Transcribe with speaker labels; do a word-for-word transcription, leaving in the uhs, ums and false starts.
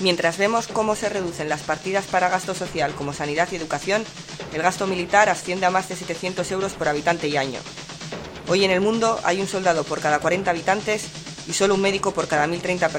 Speaker 1: Mientras vemos cómo se reducen las partidas para gasto social como sanidad y educación, el gasto militar asciende a más de setecientos euros por habitante y año. Hoy en el mundo hay un soldado por cada cuarenta habitantes y solo un médico por cada mil treinta personas.